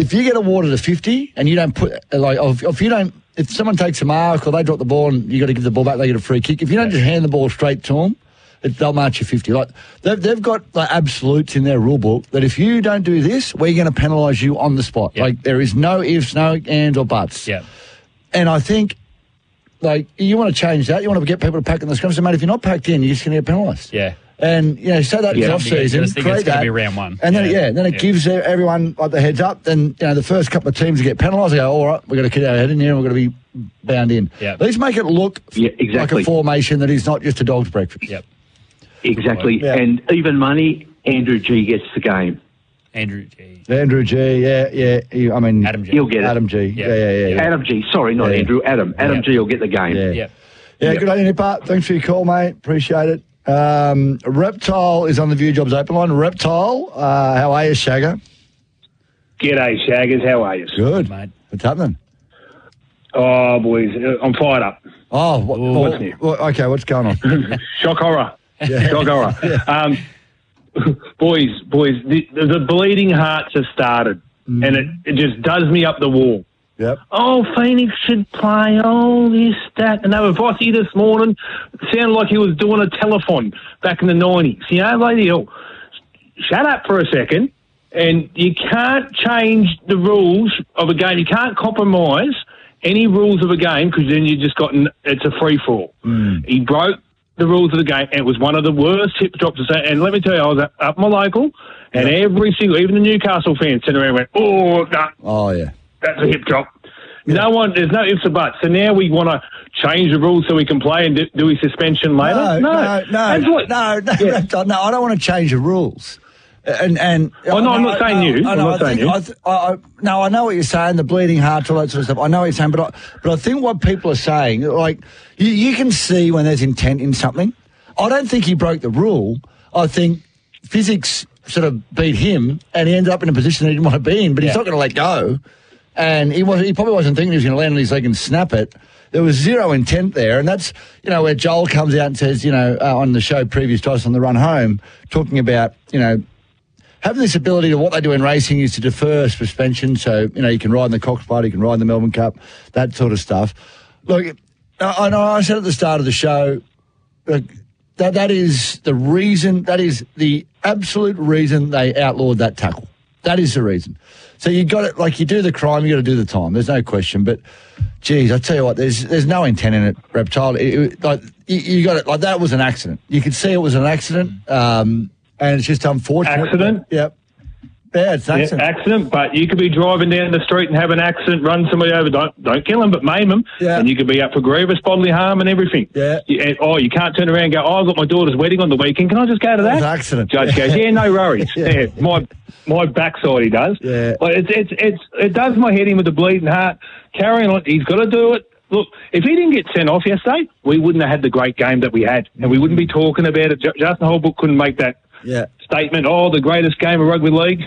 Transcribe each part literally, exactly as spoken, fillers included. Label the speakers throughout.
Speaker 1: if you get awarded a fifty and you don't put, like, if, if you don't, if someone takes a mark or they drop the ball and you got to give the ball back, they get a free kick. If you don't just hand the ball straight to them, it, they'll march you fifty. Like they've, they've got like absolutes in their rule book that if you don't do this, we're going to penalise you on the spot. Yep. Like there is no ifs, no ands or buts.
Speaker 2: Yeah.
Speaker 1: And I think, like, you want to change that. You want to get people to pack in the scrum. So, mate, if you're not packed in, you're just going to get penalised.
Speaker 2: Yeah.
Speaker 1: And, you know, say that
Speaker 2: yeah,
Speaker 1: is off-season.
Speaker 2: It's going to be round one.
Speaker 1: And then,
Speaker 2: yeah,
Speaker 1: it, yeah, then it
Speaker 2: yeah.
Speaker 1: gives everyone like the heads up. Then, you know, the first couple of teams that get penalised, they go, all right, we've got to keep our head in here and we've got to be bound in.
Speaker 2: Yep.
Speaker 1: Let's make it look
Speaker 3: yeah, exactly.
Speaker 1: like a formation that is not just a dog's breakfast.
Speaker 2: Yep.
Speaker 3: Exactly.
Speaker 1: Yeah.
Speaker 3: And even money, Andrew G gets the game.
Speaker 2: Andrew G.
Speaker 1: Andrew G, yeah, yeah. He, I mean,
Speaker 2: Adam G.
Speaker 3: He'll get it.
Speaker 1: Adam G.
Speaker 2: Yep.
Speaker 1: Yeah, yeah, yeah, yeah.
Speaker 3: Adam G. Sorry, not
Speaker 1: Yeah.
Speaker 3: Andrew. Adam. Adam
Speaker 2: Yep.
Speaker 3: G will get the game.
Speaker 1: Yeah.
Speaker 2: Yep.
Speaker 1: Yeah,
Speaker 3: Yep.
Speaker 1: good on you, Nipper. Thanks for your call, mate. Appreciate it. Um, Reptile is on the View Jobs Open Line. Reptile, uh, how are you, Shagger?
Speaker 4: G'day, Shaggers. How are you?
Speaker 1: Good.
Speaker 2: Mate.
Speaker 1: What's happening?
Speaker 4: Oh, boys, I'm fired up.
Speaker 1: Oh, what,
Speaker 2: Ooh,
Speaker 1: what-
Speaker 4: what's new?
Speaker 1: what- okay, what's going on?
Speaker 4: Shock horror. Shock horror. Um, boys, boys, the, the bleeding hearts have started,
Speaker 1: Mm.
Speaker 4: and it, it just does me up the wall.
Speaker 1: Yep.
Speaker 4: Oh, Phoenix should play. Oh, this, that. And they were Vossi this morning. Sounded like he was doing a telethon back in the nineties. You know, lady, hell, shut up for a second. And you can't change the rules of a game. You can't compromise any rules of a game because then you just got, it's a free-for-all.
Speaker 1: Mm.
Speaker 4: He broke the rules of the game, and it was one of the worst hip drops to say. And let me tell you, I was up my local, and
Speaker 1: Yep.
Speaker 4: every single, even the Newcastle fans turned around and went, oh, no,
Speaker 1: Oh, yeah.
Speaker 4: that's a hip drop. No one, there's no ifs or buts. So now we want to change the rules so we can play and do, do a suspension later.
Speaker 1: No, no, no,
Speaker 4: That's what-
Speaker 1: no, no,
Speaker 4: Yeah.
Speaker 1: Reptile, no, I don't want to change the rules. And and
Speaker 4: Oh, no, I'm not saying you.
Speaker 1: I,
Speaker 4: I'm
Speaker 1: know,
Speaker 4: not
Speaker 1: I
Speaker 4: saying
Speaker 1: think,
Speaker 4: you.
Speaker 1: I, th- I, I, no, I know what you're saying. The bleeding hearts, all that sort of stuff. I know what you're saying, but I, but I think what people are saying, like you, you can see when there's intent in something. I don't think he broke the rule. I think physics sort of beat him, and he ended up in a position that he didn't want to be in. But he's
Speaker 2: Yeah.
Speaker 1: not going to let go. And he was he probably wasn't thinking he was going to land on his leg and snap it. There was zero intent there, and that's, you know, where Joel comes out and says, you know, uh, on the show previous to us on the run home, talking about, you know, having this ability to what they do in racing is to defer suspension. So, you know, you can ride in the Cox Plate, you can ride in the Melbourne Cup, that sort of stuff. Look, I, I know I said at the start of the show, look, that that is the reason, that is the absolute reason they outlawed that tackle. That is the reason. So you got it, like you do the crime, you got to do the time. There's no question. But, geez, I tell you what, there's there's no intent in it, Reptile. It, it, like you, you got it, like that was an accident. You could see it was an accident, um, and it's just unfortunate.
Speaker 4: Accident?
Speaker 1: Yep. Yeah, it's an
Speaker 4: Yeah,
Speaker 1: accident.
Speaker 4: accident, but you could be driving down the street and have an accident, run somebody over. Don't don't kill them, but maim them,
Speaker 1: Yeah.
Speaker 4: and you could be up for grievous bodily harm and everything.
Speaker 1: Yeah.
Speaker 4: You- and, oh, you can't turn around and go, oh, I've got my daughter's wedding on the weekend. Can I just go to
Speaker 1: It
Speaker 4: that?
Speaker 1: was an accident.
Speaker 4: Judge
Speaker 1: Yeah.
Speaker 4: goes, yeah, no worries.
Speaker 1: Yeah.
Speaker 4: yeah. my my backside he does.
Speaker 1: Yeah.
Speaker 4: But it's it's it's it does my head in with the bleeding heart. Carrying on, he's got to do it. Look, if he didn't get sent off yesterday, we wouldn't have had the great game that we had, and we wouldn't be talking about it. Ju- Justin Holbrook couldn't make that
Speaker 1: Yeah.
Speaker 4: statement. Oh, the greatest game of rugby league.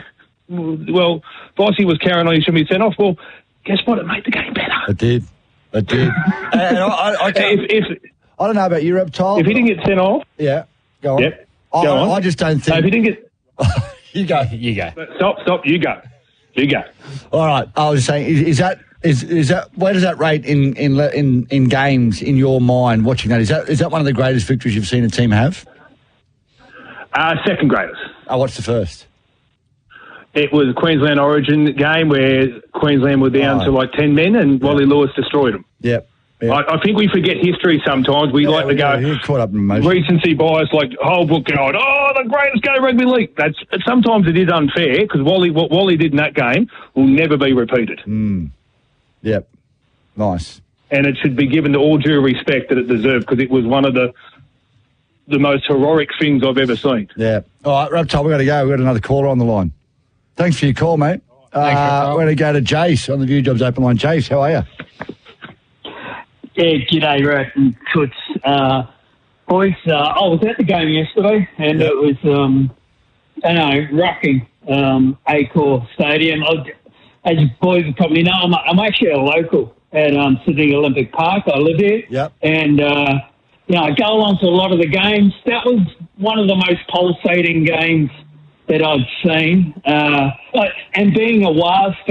Speaker 4: Well, Vossi was carrying on, he shouldn't be sent off. Well, guess what? It made the game better.
Speaker 1: It did. It did. and I, I, I, can't-
Speaker 4: If, if,
Speaker 1: I don't know about you, Reptile.
Speaker 4: if he didn't get sent off,
Speaker 1: Yeah. Go on.
Speaker 4: Yep.
Speaker 1: I,
Speaker 4: Go on.
Speaker 1: I just don't
Speaker 4: so if
Speaker 1: think.
Speaker 4: he didn't get...
Speaker 1: You go.
Speaker 2: You go.
Speaker 4: Stop, stop, you go. You go.
Speaker 1: All right. I was saying, is, is that is is that where does that rate in in le- in in games in your mind? Watching that, is that is that one of the greatest victories you've seen a team have?
Speaker 4: Uh, second greatest.
Speaker 1: Oh, what's the first?
Speaker 4: It was a Queensland Origin game where Queensland were down
Speaker 1: Oh.
Speaker 4: to like ten men and Wally Lewis destroyed them.
Speaker 1: Yep. Yep.
Speaker 4: I, I think we forget history sometimes. We
Speaker 1: Yeah,
Speaker 4: like to
Speaker 1: we
Speaker 4: go...
Speaker 1: do. You're caught up in emotion.
Speaker 4: recency bias, like Holbrook going, oh, the greatest game of rugby league. That's sometimes it is unfair because Wally, what Wally did in that game will never be repeated,
Speaker 1: Yep. Nice.
Speaker 4: and it should be given all due respect that it deserved because it was one of the the most heroic things I've ever seen.
Speaker 1: Yeah. All right, Reptile, we've got to go. We've got another caller on the line. Thanks for your call, mate.
Speaker 2: Thanks,
Speaker 1: uh,
Speaker 2: Reptile.
Speaker 1: we're going to go to Jace on the View Jobs Open Line. Jace, how are you?
Speaker 5: Yeah, g'day, Rat and Toots. Uh, boys, uh, I was at the game yesterday, and
Speaker 1: Yep.
Speaker 5: it was, um, I know, rocking um, Accor Stadium. I, as you boys probably know, I'm, I'm actually a local at um, Sydney Olympic Park. I live here.
Speaker 1: Yep.
Speaker 5: And, uh, you know, I go along to a lot of the games. That was one of the most pulsating games that I'd seen. Uh, but, and being a W A S